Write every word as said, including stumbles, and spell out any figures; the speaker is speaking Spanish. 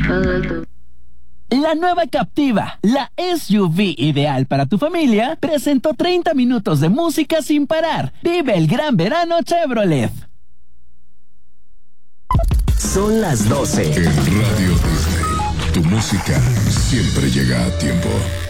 La nueva Captiva, la S U V ideal para tu familia, presentó treinta minutos de música sin parar. Vive el gran verano Chevrolet. Son las doce. En Radio Disney, tu música siempre llega a tiempo.